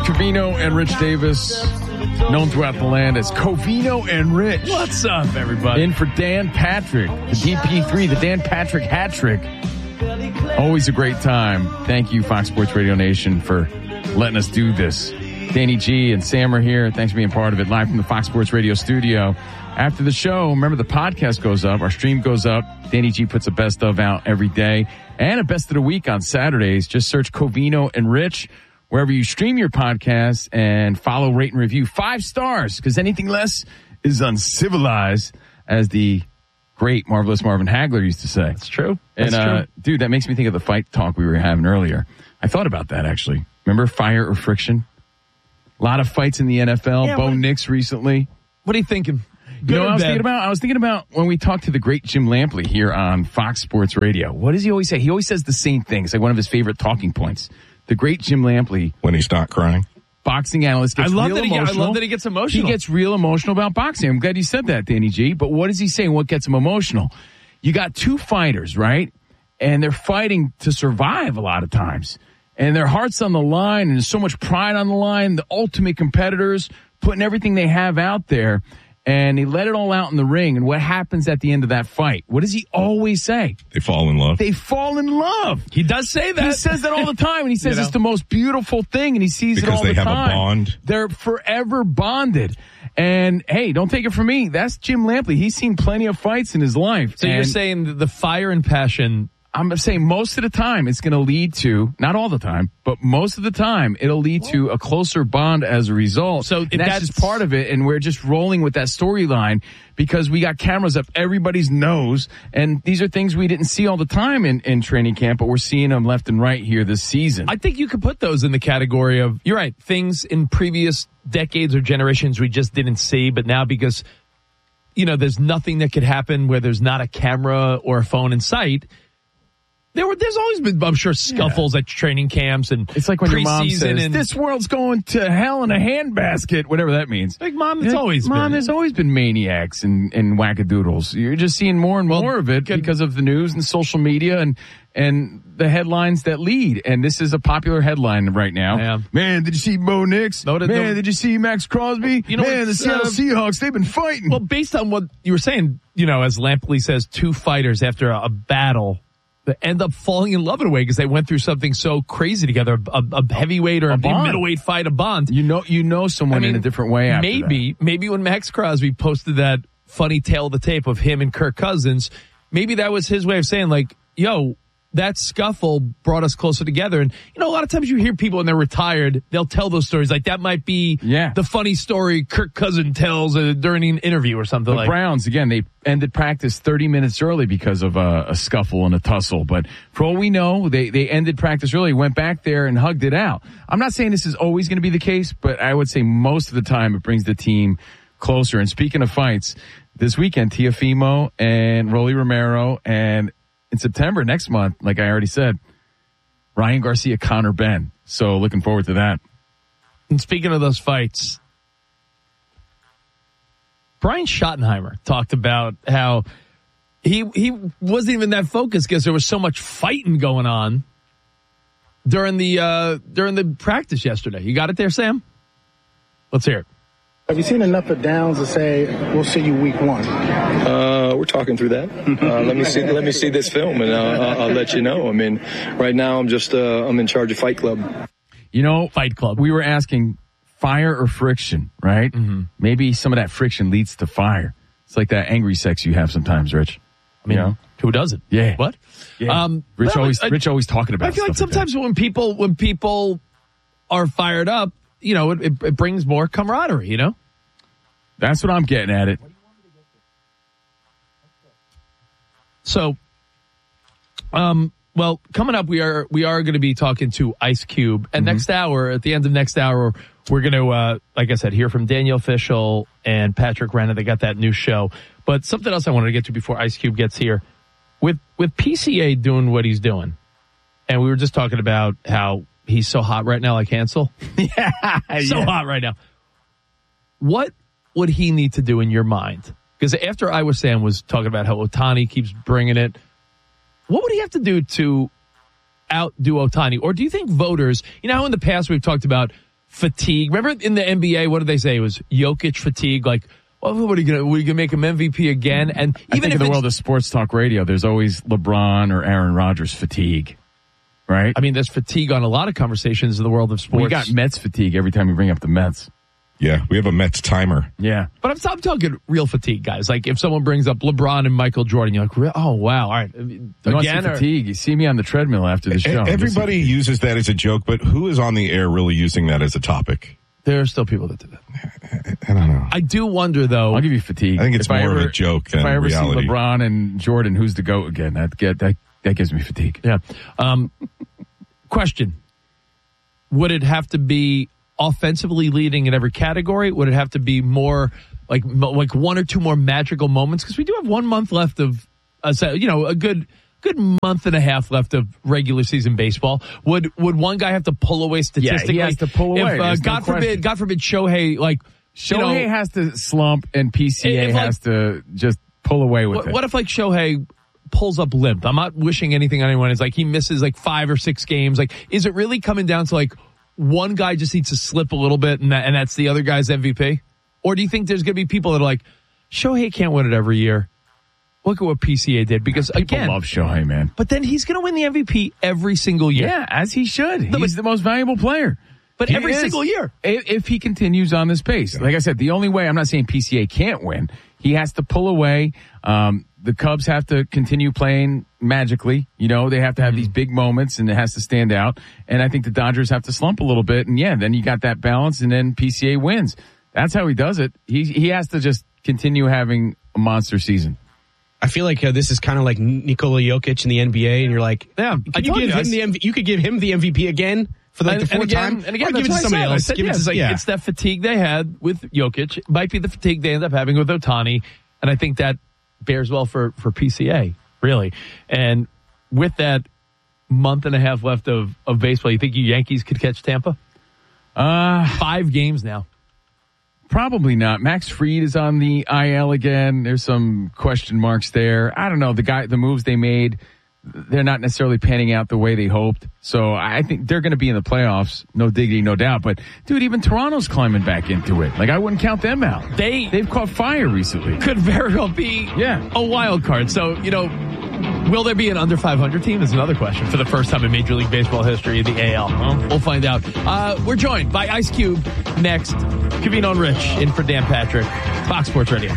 Trevino and Rich Davis, known throughout the land as Covino and Rich. What's up, everybody? In for Dan Patrick, the DP3, the Dan Patrick hat trick. Always a great time. Thank you, Fox Sports Radio Nation, for letting us do this. Danny G and Sam are here. Thanks for being part of it, live from the Fox Sports Radio studio. After the show, remember the podcast goes up, our stream goes up. Danny G puts a best of out every day and a best of the week on Saturdays. Just search Covino and Rich wherever you stream your podcast and follow, rate, and review 5 stars, because anything less is uncivilized, as the great, marvelous Marvin Hagler used to say. That's true. And, true. Dude, that makes me think of the fight talk we were having earlier. I thought about that, actually. Remember fire or friction? A lot of fights in the NFL. Yeah, Bo Nix recently. What are you thinking? You know what I was thinking about? I was thinking about when we talked to the great Jim Lampley here on Fox Sports Radio. What does he always say? He always says the same thing. It's like one of his favorite talking points. The great Jim Lampley. When he's not crying. Boxing analyst gets real emotional. I love that he gets emotional. He gets real emotional about boxing. I'm glad you said that, Danny G. But what is he saying? What gets him emotional? You got 2 fighters, right? And they're fighting to survive a lot of times. And their heart's on the line, and there's so much pride on the line. The ultimate competitors putting everything they have out there. And they let it all out in the ring. And what happens at the end of that fight? What does he always say? They fall in love. They fall in love. He does say that. He says that all the time. And he says it's the most beautiful thing. And he sees it all the time. Because they have a bond. They're forever bonded. And, hey, don't take it from me. That's Jim Lampley. He's seen plenty of fights in his life. So you're saying the fire and passion. I'm saying most of the time it's going to lead to, not all the time, but most of the time it'll lead to a closer bond as a result. So that's just part of it, and we're just rolling with that storyline because we got cameras up everybody's nose, and these are things we didn't see all the time in training camp, but we're seeing them left and right here this season. I think you could put those in the category of, you're right, things in previous decades or generations we just didn't see, but now because, you know, there's nothing that could happen where there's not a camera or a phone in sight. There's always been, I'm sure, scuffles at training camps and it's like when your mom says, and this world's going to hell in a handbasket, whatever that means. Like, Mom, there's always been maniacs and wackadoodles. You're just seeing more and more of it because of the news and social media and the headlines that lead. And this is a popular headline right now. Yeah. Man, did you see Bo Nix? Did you see Max Crosby? You know, man, the Seattle Seahawks, they've been fighting. Well, based on what you were saying, you know, as Lampley says, 2 fighters after a battle that end up falling in love in a way because they went through something so crazy together, a heavyweight or a middleweight fight, a bond. You know someone in a different way after maybe when Max Crosby posted that funny tale of the tape of him and Kirk Cousins, maybe that was his way of saying, like, yo, that scuffle brought us closer together. And, you know, a lot of times you hear people when they're retired, they'll tell those stories. Like, that might be the funny story Kirk Cousins tells during an interview or something like that. The Browns, again, they ended practice 30 minutes early because of a scuffle and a tussle. But for all we know, they ended practice early, went back there and hugged it out. I'm not saying this is always going to be the case, but I would say most of the time it brings the team closer. And speaking of fights, this weekend, Teofimo and Rolly Romero, and in September, next month, like I already said, Ryan Garcia, Conor Benn. So looking forward to that. And speaking of those fights, Brian Schottenheimer talked about how he wasn't even that focused because there was so much fighting going on during the practice yesterday. You got it there, Sam? Let's hear it. Have you seen enough of Downs to say we'll see you week 1? We're talking through that. Let me see this film, and I'll let you know. I mean, right now I'm in charge of Fight Club. You know, Fight Club. We were asking fire or friction, right? Mm-hmm. Maybe some of that friction leads to fire. It's like that angry sex you have sometimes, Rich. I mean, who doesn't? Yeah. What? Yeah. Rich always talking about. I feel like sometimes when people are fired up, you know, it brings more camaraderie. You know. That's what I'm getting at it. So, well, coming up, we are going to be talking to Ice Cube. And next hour, at the end of next hour, we're going to, like I said, hear from Danielle Fishel and Patrick Renna. They got that new show. But something else I wanted to get to before Ice Cube gets here. With PCA doing what he's doing, and we were just talking about how he's so hot right now, like Hansel. So hot right now. What would he need to do in your mind? Because after Iowa Sam was talking about how Ohtani keeps bringing it, what would he have to do to outdo Ohtani? Or do you think voters, you know how in the past we've talked about fatigue. Remember in the NBA, what did they say? It was Jokic fatigue. Like, well, what are you gonna make him MVP again? And even in the world of sports talk radio, there's always LeBron or Aaron Rodgers fatigue, right? I mean, there's fatigue on a lot of conversations in the world of sports. We got Mets fatigue every time we bring up the Mets. Yeah, we have a Mets timer. Yeah. But I'm talking real fatigue, guys. Like if someone brings up LeBron and Michael Jordan, you're like, oh, wow. All right. Again, fatigue. You see me on the treadmill after the show. Everybody uses that as a joke, but who is on the air really using that as a topic? There are still people that do that. I don't know. I do wonder, though. I'll give you fatigue. I think it's more of a joke than reality. If I ever see LeBron and Jordan, who's the GOAT again, that gives me fatigue. Yeah. Question. Would it have to be offensively leading in every category? Would it have to be more like one or two more magical moments? Because we do have 1 month left of, a good month and a half left of regular season baseball. Would one guy have to pull away statistically? Yeah, he has to pull away. If, God forbid, Shohei, Shohei has to slump and PCA has to just pull away with it. What if Shohei pulls up limp? I'm not wishing anything on anyone. It's like he misses 5 or 6 games. Like, is it really coming down to one guy just needs to slip a little bit and that's the other guy's MVP? Or do you think there's going to be people that are like, Shohei can't win it every year? Look at what PCA did. Because people again, love Shohei, man. But then he's going to win the MVP every single year. Yeah, as he should. He's the most valuable player. But every single year. If he continues on this pace. Like I said, the only way, I'm not saying PCA can't win. He has to pull away. The Cubs have to continue playing magically. They have to have these big moments and it has to stand out. And I think the Dodgers have to slump a little bit. And then you got that balance and then PCA wins. That's how he does it. He has to just continue having a monster season. I feel like this is kind of like Nikola Jokic in the NBA. And you're like, yeah, you could give him the MVP again for the fourth time. And again, give it to somebody else. It's that fatigue they had with Jokic. It might be the fatigue they end up having with Ohtani. And I think that bears well for PCA, really. And with that month and a half left of baseball, you think you Yankees could catch Tampa? 5 games now. Probably not. Max Fried is on the IL again. There's some question marks there. I don't know. The moves they made, they're not necessarily panning out the way they hoped. So I think they're going to be in the playoffs. No diggity, no doubt. But dude, even Toronto's climbing back into it. I wouldn't count them out. They've caught fire recently. Could very well be a wild card. So, will there be an under 500 team is another question for the first time in Major League Baseball history of the AL. We'll find out. We're joined by Ice Cube next. Cavino and Rich in for Dan Patrick, Fox Sports Radio.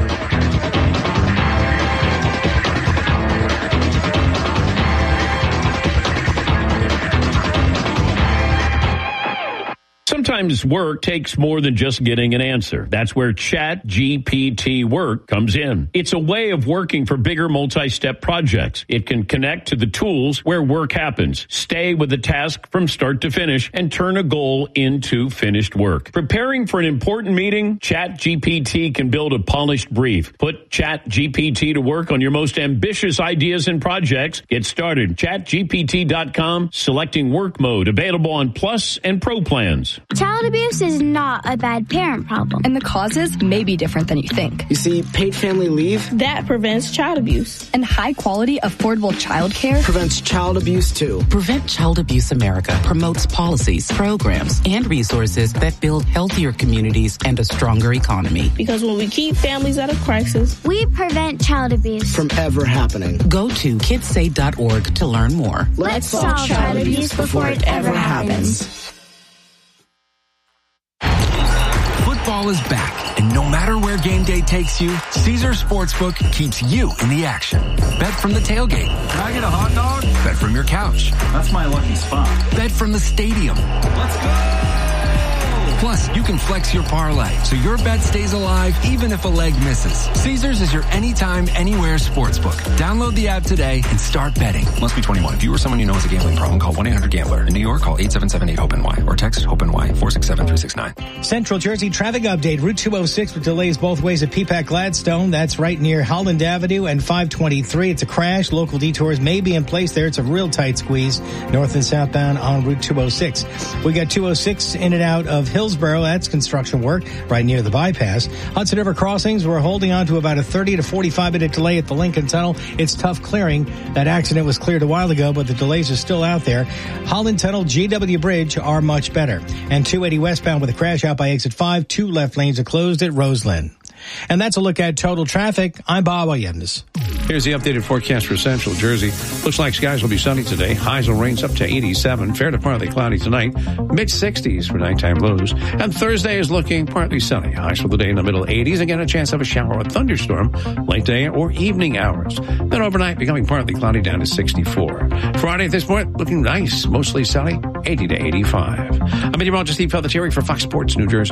Sometimes work takes more than just getting an answer. That's where ChatGPT Work comes in. It's a way of working for bigger multi-step projects. It can connect to the tools where work happens, stay with the task from start to finish, and turn a goal into finished work. Preparing for an important meeting? ChatGPT can build a polished brief. Put ChatGPT to work on your most ambitious ideas and projects. Get started. ChatGPT.com, selecting work mode, available on Plus and Pro plans. Child abuse is not a bad parent problem. And the causes may be different than you think. You see, paid family leave, that prevents child abuse. And high quality, affordable childcare prevents child abuse too. Prevent Child Abuse America promotes policies, programs, and resources that build healthier communities and a stronger economy. Because when we keep families out of crisis, we prevent child abuse from ever happening. Go to kidsaid.org to learn more. Let's solve child abuse before it ever happens. Football is back, and no matter where game day takes you, Caesars Sportsbook keeps you in the action. Bet from the tailgate. Can I get a hot dog? Bet from your couch. That's my lucky spot. Bet from the stadium. Let's go! Plus, you can flex your parlay, so your bet stays alive even if a leg misses. Caesars is your anytime, anywhere sportsbook. Download the app today and start betting. Must be 21. If you or someone you know has a gambling problem, call 1-800-GAMBLER. In New York, call 877-8-HOPE-NY or text HOPE-NY 467-369. Central Jersey traffic update. Route 206 with delays both ways at Peapack Gladstone. That's right near Holland Avenue and 523. It's a crash. Local detours may be in place there. It's a real tight squeeze north and southbound on Route 206. We got 206 in and out of Hill Hillsborough. That's construction work right near the bypass. Hudson River crossings, we're holding on to about a 30 to 45-minute delay at the Lincoln Tunnel. It's tough clearing. That accident was cleared a while ago, but the delays are still out there. Holland Tunnel, GW Bridge are much better. And 280 westbound with a crash out by exit 5. 2 left lanes are closed at Roseland. And that's a look at total traffic. I'm Bob Williams. Here's the updated forecast for Central Jersey. Looks like skies will be sunny today. Highs will range up to 87. Fair to partly cloudy tonight. Mid-60s for nighttime lows. And Thursday is looking partly sunny. Highs for the day in the middle 80s. Again, a chance of a shower or thunderstorm late day or evening hours. Then overnight becoming partly cloudy down to 64. Friday at this point looking nice. Mostly sunny. 80 to 85. I'm meteorologist Steve Pelletieri for Fox Sports New Jersey.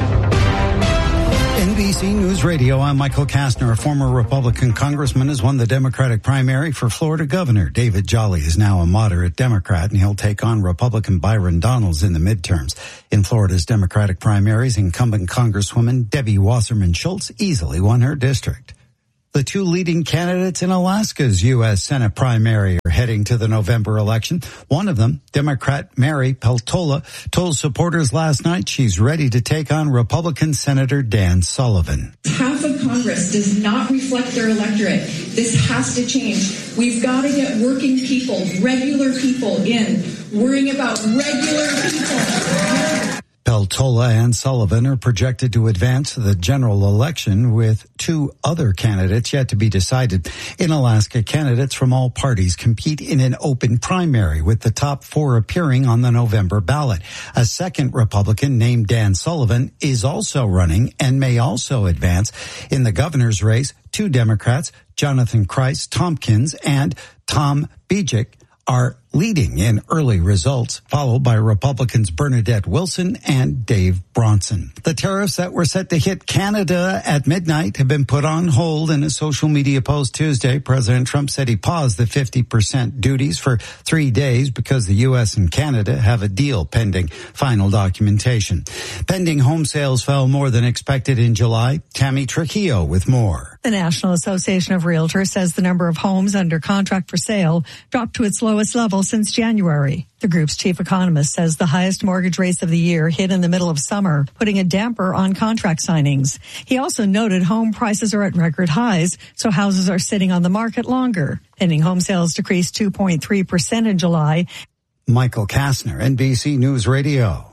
NBC News Radio, I'm Michael Kastner. A former Republican congressman has won the Democratic primary for Florida governor. David Jolly is now a moderate Democrat, and he'll take on Republican Byron Donalds in the midterms. In Florida's Democratic primaries, incumbent Congresswoman Debbie Wasserman Schultz easily won her district. The 2 leading candidates in Alaska's U.S. Senate primary are heading to the November election. One of them, Democrat Mary Peltola, told supporters last night she's ready to take on Republican Senator Dan Sullivan. Half of Congress does not reflect their electorate. This has to change. We've got to get working people, regular people in, worrying about regular people. Peltola and Sullivan are projected to advance to the general election with 2 other candidates yet to be decided. In Alaska, candidates from all parties compete in an open primary with the top 4 appearing on the November ballot. A second Republican named Dan Sullivan is also running and may also advance. In the governor's race, 2 Democrats, Jonathan Christ Tompkins and Tom Bejic, are leading in early results, followed by Republicans Bernadette Wilson and Dave Bronson. The tariffs that were set to hit Canada at midnight have been put on hold. In a social media post Tuesday, President Trump said he paused the 50% duties for 3 days because the U.S. and Canada have a deal pending final documentation. Pending home sales fell more than expected in July. Tammy Trujillo with more. The National Association of Realtors says the number of homes under contract for sale dropped to its lowest level since January. The group's chief economist says the highest mortgage rates of the year hit in the middle of summer, putting a damper on contract signings. He also noted home prices are at record highs, so houses are sitting on the market longer. Pending home sales decreased 2.3% in July. Michael Kastner, NBC News Radio.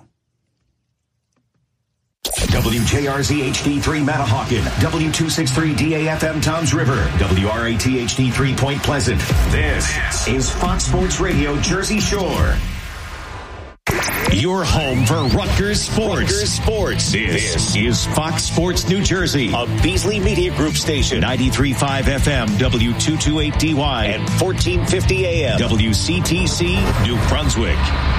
WJRZ HD3 Matahawkin, W263 DAFM Toms River, WRAT HD3 Point Pleasant. This is Fox Sports Radio Jersey Shore. Your home for Rutgers Sports. This is Fox Sports New Jersey, a Beasley Media Group station, 93.5 FM, W228DY, and 1450 AM, WCTC, New Brunswick.